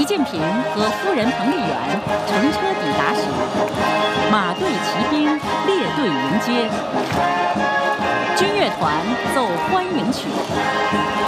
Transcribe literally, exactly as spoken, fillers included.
习近平和夫人彭丽媛乘车抵达时，马队骑兵列队迎接，军乐团奏欢迎曲。